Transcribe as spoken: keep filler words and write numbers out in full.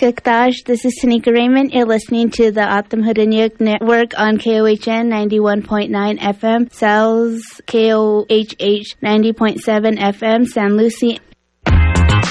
Kaktash. This is Tanika Raymond. You're listening to the Atam Hudanyuk Network on K O H N ninety-one point nine F M, Sal's K O H H ninety point seven F M, San Lucie